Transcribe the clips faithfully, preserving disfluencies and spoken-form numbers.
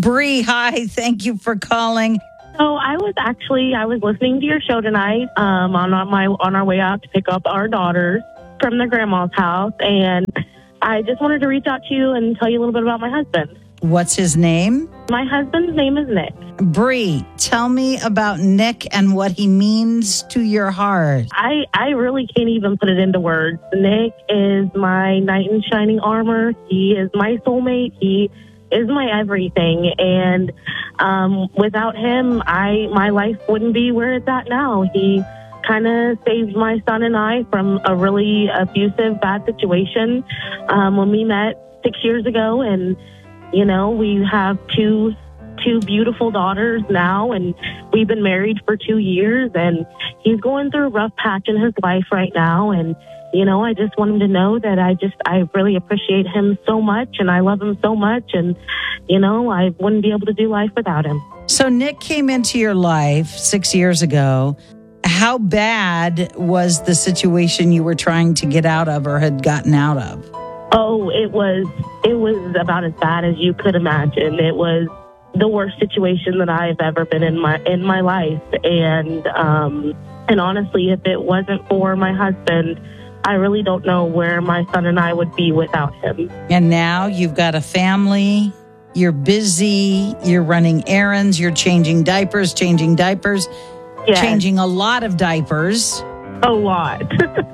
Bree, hi. Thank you for calling. So I was actually I was listening to your show tonight um, on our, my on our way out to pick up our daughters from their grandma's house, and I just wanted to reach out to you and tell you a little bit about my husband. What's his name? My husband's name is Nick. Bree, tell me about Nick and what he means to your heart. I, I really can't even put it into words. Nick is my knight in shining armor. He is my soulmate. He is my everything. And um, without him, I my life wouldn't be where it's at now. He kind of saved my son and I from a really abusive, bad situation um, when we met six years ago. And, you know, we have two two beautiful daughters now, and we've been married for two years, and he's going through a rough patch in his life right now. And, you know, I just want him to know that I just, I really appreciate him so much, and I love him so much. And, you know, I wouldn't be able to do life without him. So Nick came into your life six years ago. How bad was the situation you were trying to get out of or had gotten out of? Oh, it was, it was about as bad as you could imagine. It was the worst situation that I've ever been in my in my life. And um, and honestly, if it wasn't for my husband, I really don't know where my son and I would be without him. And now you've got a family, you're busy, you're running errands, you're changing diapers, changing diapers, Yes. changing a lot of diapers. A lot.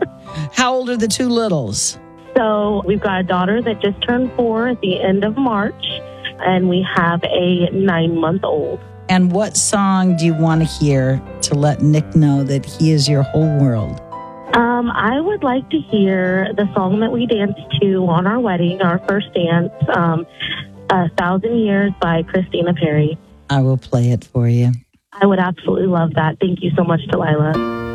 How old are the two littles? So we've got a daughter that just turned four at the end of March, and we have a nine-month-old. And what song do you want to hear to let Nick know that he is your whole world? Um, I would like to hear the song that we danced to on our wedding, our first dance, um, A Thousand Years by Christina Perri. I will play it for you. I would absolutely love that. Thank you so much, Delilah.